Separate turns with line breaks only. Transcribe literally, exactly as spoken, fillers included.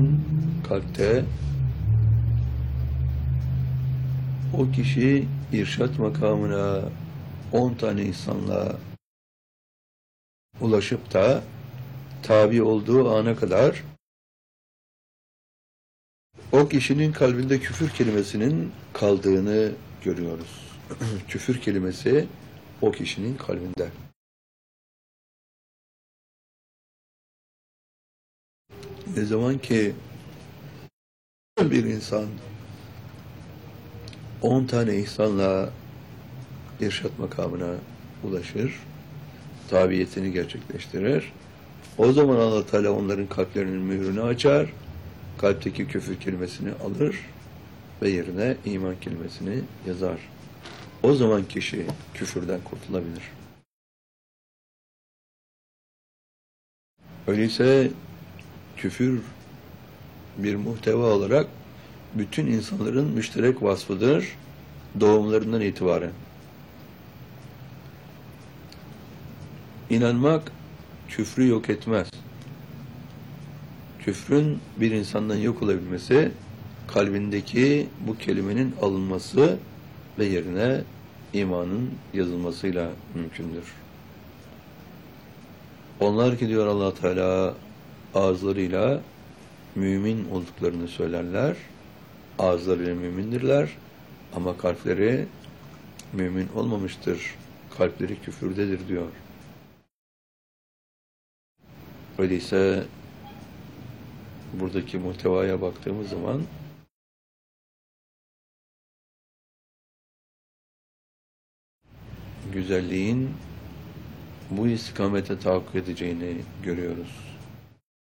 kişinin kalpte o kişi irşat makamına on tane insanla ulaşıp da tabi olduğu ana kadar o kişinin kalbinde küfür kelimesinin kaldığını görüyoruz. Küfür kelimesi o kişinin kalbinde. Ne zaman ki bir insan on tane ihsanla irşat makamına ulaşır, tabiyetini gerçekleştirir, o zaman Allah Teala onların kalplerinin mührünü açar, kalpteki küfür kelimesini alır ve yerine iman kelimesini yazar. O zaman kişi küfürden kurtulabilir. Öyleyse küfür bir muhteva olarak bütün insanların müşterek vasfıdır doğumlarından itibaren. İnanmak küfrü yok etmez. Küfrün bir insandan yok olabilmesi, kalbindeki bu kelimenin alınması ve yerine imanın yazılmasıyla mümkündür. Onlar ki diyor Allah Teala ağızlarıyla mümin olduklarını söylerler, ağızlarıyla mümindirler ama kalpleri mümin olmamıştır, kalpleri küfürdedir diyor. Öyleyse buradaki muhtevaya baktığımız zaman güzelliğin bu istikamete tahakkuk edeceğini görüyoruz.